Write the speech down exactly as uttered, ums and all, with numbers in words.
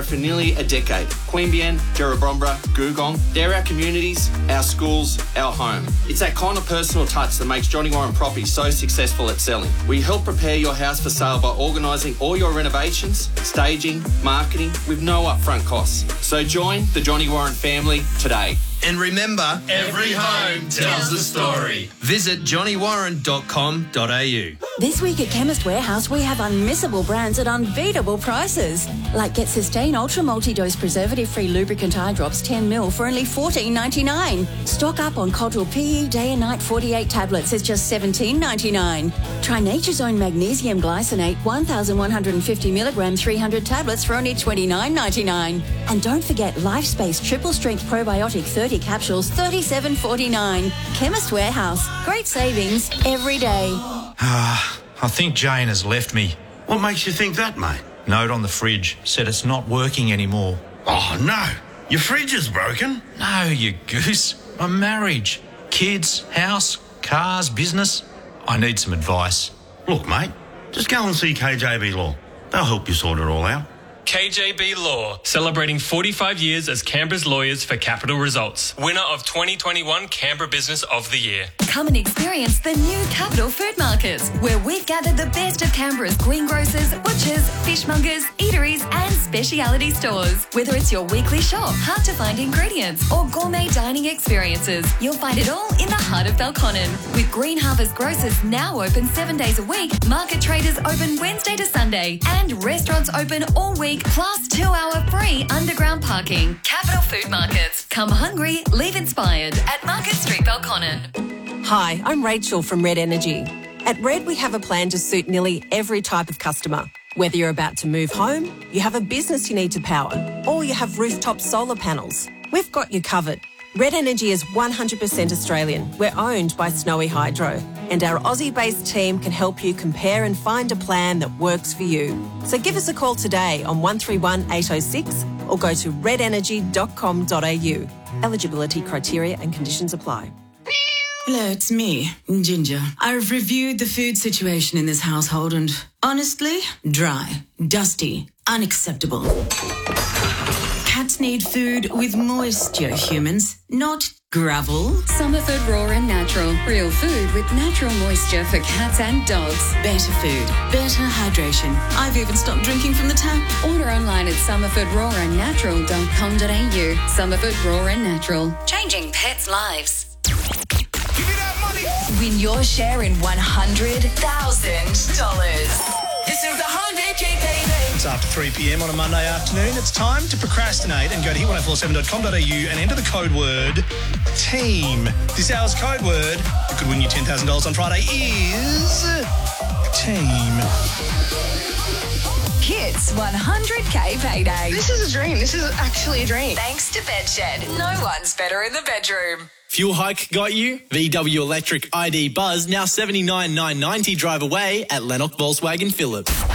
Yarra for nearly a decade. Queanbeyan, Jerrabrombra, Googong, they're our communities, our schools, our home. It's that kind of personal touch that makes Johnny Warren Property so successful at selling. We help prepare your house for sale by organising all your renovations, staging, marketing with no upfront costs. So join the Johnny Warren family today. And remember, every home tells a story. Visit johnny warren dot com dot a u. This week at Chemist Warehouse, we have unmissable brands at unbeatable prices. Like Get Sustain Ultra Multi-Dose Preservative-Free Lubricant Eye Drops ten mil for only fourteen ninety-nine. Stock up on Codral P E Day and Night forty-eight tablets is just seventeen ninety-nine. Try Nature's Own Magnesium Glycinate one thousand one hundred fifty milligram three hundred tablets for only twenty-nine ninety-nine. And don't forget LifeSpace Triple Strength Probiotic thirty capsules, thirty-seven forty-nine. Chemist Warehouse. Great savings every day. Ah, I think Jane has left me. What makes you think that, mate? Note on the fridge said it's not working anymore. Oh, no. Your fridge is broken. No, you goose. My marriage, kids, house, cars, business. I need some advice. Look, mate, just go and see K J B Law. They'll help you sort it all out. K J B Law, celebrating forty-five years as Canberra's lawyers for capital results. Winner of twenty twenty-one Canberra Business of the Year. Come and experience the new Capital Food Market, where we've gathered the best of Canberra's greengrocers, butchers, fishmongers, eateries and speciality stores. Whether it's your weekly shop, hard-to-find ingredients or gourmet dining experiences, you'll find it all in the heart of Belconnen. With Green Harvest Grocers now open seven days a week, market traders open Wednesday to Sunday and restaurants open all week, plus two-hour free underground parking. Capital Food Markets. Come hungry, leave inspired at Market Street, Belconnen. Hi, I'm Rachel from Red Energy. At Red, we have a plan to suit nearly every type of customer. Whether you're about to move home, you have a business you need to power, or you have rooftop solar panels, we've got you covered. Red Energy is one hundred percent Australian. We're owned by Snowy Hydro, and our Aussie-based team can help you compare and find a plan that works for you. So give us a call today on one three one eight oh six or go to red energy dot com dot a u. Eligibility criteria and conditions apply. Hello, it's me, Ginger. I've reviewed the food situation in this household and, honestly, dry, dusty, unacceptable. Cats need food with moisture, humans, not gravel. Summerford Raw and Natural. Real food with natural moisture for cats and dogs. Better food, better hydration. I've even stopped drinking from the tap. Order online at summerford raw and natural dot com dot a u. Summerford Raw and Natural. Changing pets' lives. Win your share in one hundred thousand dollars. This is the one hundred K baby. It's after three p m on a Monday afternoon. It's time to procrastinate and go to hit ten forty-seven dot com dot a u and enter the code word TEAM. This hour's code word that could win you ten thousand dollars on Friday is TEAM. Hits one hundred K payday. This is a dream. This is actually a dream. Thanks to Bedshed. No one's better in the bedroom. Fuel hike got you? V W Electric I D Buzz now seventy-nine thousand nine hundred ninety drive away at Lennox Volkswagen Phillips.